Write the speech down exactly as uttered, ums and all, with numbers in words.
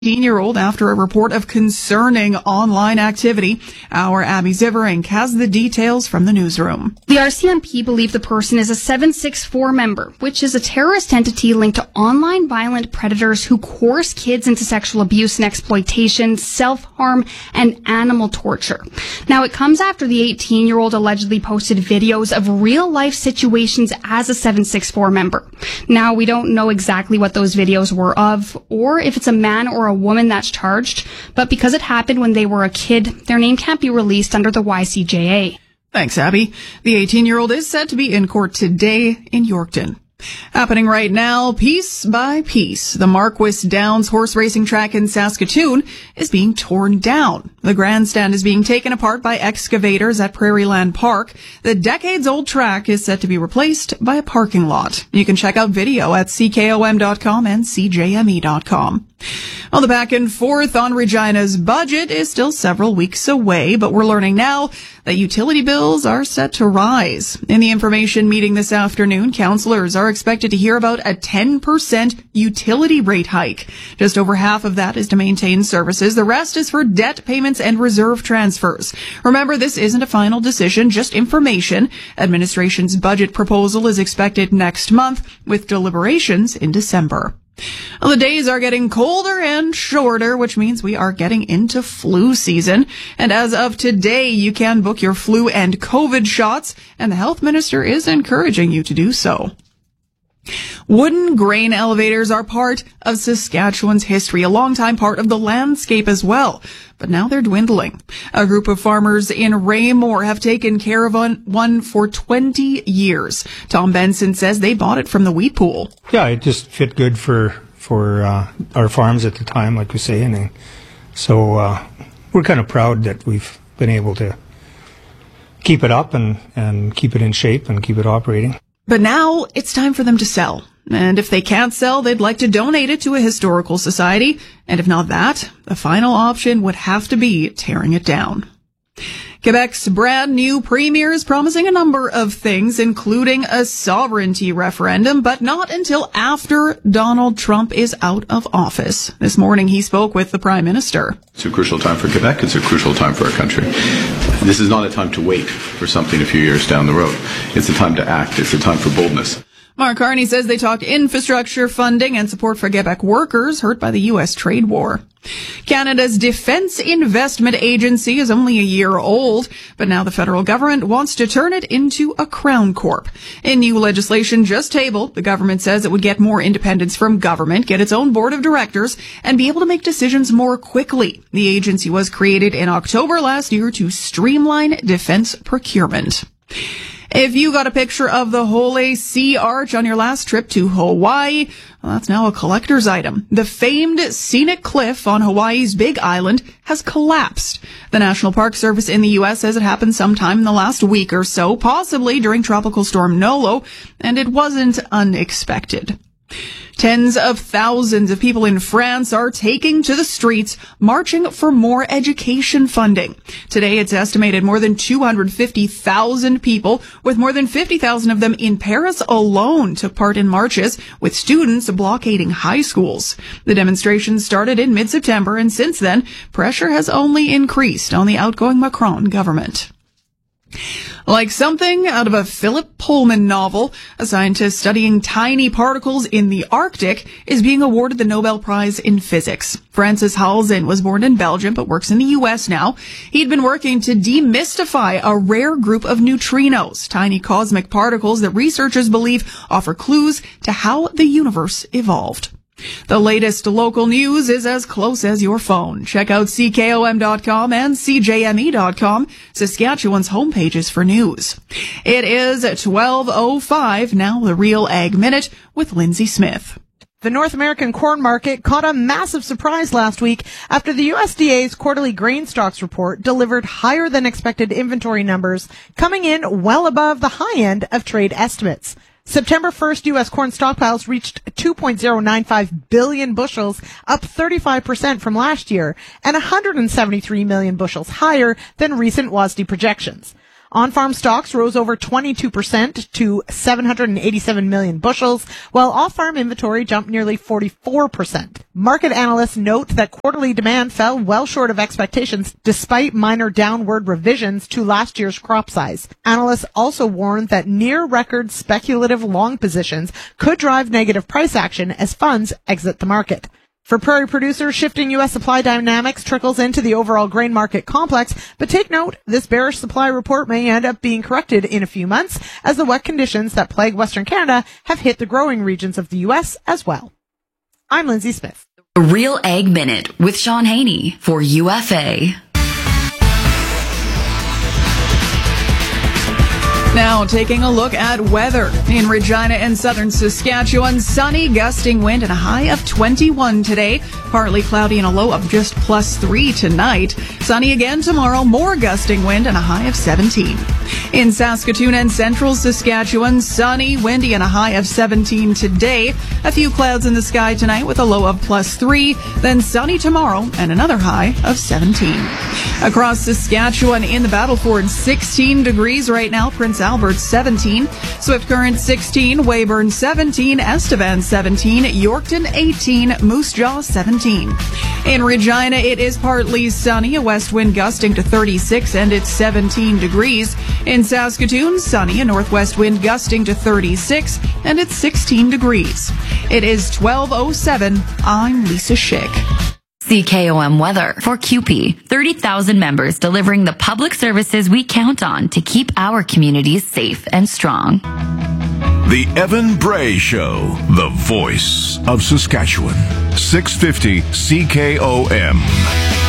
eighteen-year-old after a report of concerning online activity. Our Abby Zivering has the details from the newsroom. The R C M P believe the person is a seven six four member, which is a terrorist entity linked to online violent predators who coerce kids into sexual abuse and exploitation, self-harm, and animal torture. Now, it comes after the eighteen-year-old allegedly posted videos of real-life situations as a seven six four member. Now, we don't know exactly what those videos were of, or if it's a man or a woman that's charged, but because it happened when they were a kid, their name can't be released under the Y C J A. Thanks, Abby. The eighteen-year-old is set to be in court today in Yorkton. Happening right now, piece by piece, the Marquis Downs horse racing track in Saskatoon is being torn down. The grandstand is being taken apart by excavators at Prairieland Park. The decades-old track is set to be replaced by a parking lot. You can check out video at C K O M dot com and C J M E dot com. Well, the back and forth on Regina's budget is still several weeks away, but we're learning now that utility bills are set to rise. In the information meeting this afternoon, councillors are expected to hear about a ten percent utility rate hike. Just over half of that is to maintain services. The rest is for debt payments and reserve transfers. Remember, this isn't a final decision, just information. Administration's budget proposal is expected next month, with deliberations in December. Well, the days are getting colder and shorter, which means we are getting into flu season. And as of today, you can book your flu and COVID shots, and the health minister is encouraging you to do so. Wooden grain elevators are part of Saskatchewan's history, a longtime part of the landscape as well. But now they're dwindling. A group of farmers in Raymore have taken care of one for twenty years. Tom Benson says they bought it from the wheat pool. Yeah, it just fit good for for uh, our farms at the time, like we say. And so uh, we're kind of proud that we've been able to keep it up and, and keep it in shape and keep it operating. But now it's time for them to sell. And if they can't sell, they'd like to donate it to a historical society. And if not that, the final option would have to be tearing it down. Quebec's brand new premier is promising a number of things, including a sovereignty referendum, but not until after Donald Trump is out of office. This morning, he spoke with the Prime Minister. It's a crucial time for Quebec. It's a crucial time for our country. This is not a time to wait for something a few years down the road. It's a time to act. It's a time for boldness. Mark Carney says they talked infrastructure funding and support for Quebec workers hurt by the U S trade war. Canada's Defence Investment Agency is only a year old, but now the federal government wants to turn it into a Crown Corp. In new legislation just tabled, the government says it would get more independence from government, get its own board of directors, and be able to make decisions more quickly. The agency was created in October last year to streamline defense procurement. If you got a picture of the Holy Sea Arch on your last trip to Hawaii, well, that's now a collector's item. The famed scenic cliff on Hawaii's Big Island has collapsed. The National Park Service in the U S says it happened sometime in the last week or so, possibly during Tropical Storm Nolo, and it wasn't unexpected. Tens of thousands of people in France are taking to the streets, marching for more education funding. Today, it's estimated more than two hundred fifty thousand people, with more than fifty thousand of them in Paris alone, took part in marches, with students blockading high schools. The demonstrations started in mid-September, and since then, pressure has only increased on the outgoing Macron government. Like something out of a Philip Pullman novel, a scientist studying tiny particles in the Arctic is being awarded the Nobel Prize in Physics. Francis Halzen was born in Belgium but works in the U S now. He'd been working to demystify a rare group of neutrinos, tiny cosmic particles that researchers believe offer clues to how the universe evolved. The latest local news is as close as your phone. Check out C K O M dot com and C J M E dot com, Saskatchewan's homepages for news. It is twelve oh five, now the Real Ag Minute with Lindsay Smith. The North American corn market caught a massive surprise last week after the U S D A's quarterly grain stocks report delivered higher than expected inventory numbers, coming in well above the high end of trade estimates. September first, U S corn stockpiles reached two point oh nine five billion bushels, up thirty-five percent from last year, and one hundred seventy-three million bushels higher than recent W A S D projections. On-farm stocks rose over twenty-two percent to seven hundred eighty-seven million bushels, while off-farm inventory jumped nearly forty-four percent. Market analysts note that quarterly demand fell well short of expectations despite minor downward revisions to last year's crop size. Analysts also warned that near-record speculative long positions could drive negative price action as funds exit the market. For prairie producers, shifting U S supply dynamics trickles into the overall grain market complex, but take note, this bearish supply report may end up being corrected in a few months as the wet conditions that plague Western Canada have hit the growing regions of the U S as well. I'm Lindsay Smith. The Real Ag Minute with Sean Haney for U F A. Now, taking a look at weather. In Regina and southern Saskatchewan, sunny, gusting wind and a high of twenty-one today. Partly cloudy and a low of just plus three tonight. Sunny again tomorrow, more gusting wind and a high of seventeen. In Saskatoon and central Saskatchewan, sunny, windy and a high of seventeen today. A few clouds in the sky tonight with a low of plus three. Then sunny tomorrow and another high of seventeen. Across Saskatchewan in the Battleford, sixteen degrees right now. Prince Albert seventeen, Swift Current sixteen, Weyburn seventeen, Estevan seventeen, Yorkton eighteen, Moose Jaw seventeen. In Regina, it is partly sunny, a west wind gusting to thirty-six and it's seventeen degrees. In Saskatoon, sunny, a northwest wind gusting to thirty-six and it's sixteen degrees. It is twelve oh seven. I'm Lisa Schick. C K O M weather for C U P E. thirty thousand members delivering the public services we count on to keep our communities safe and strong. The Evan Bray Show, the voice of Saskatchewan. six fifty C K O M.